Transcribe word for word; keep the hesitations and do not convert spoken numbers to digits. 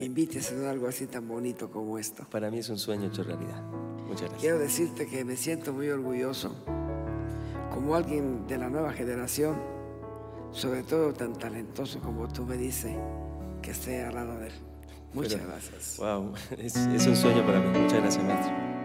invites a algo así tan bonito como esto. Para mí es un sueño hecho realidad. Muchas gracias. Quiero decirte que me siento muy orgulloso como alguien de la nueva generación, sobre todo tan talentoso como tú me dices, que esté al lado de él. Muchas Pero, gracias. Wow, es, es un sueño para mí. Muchas gracias, maestro.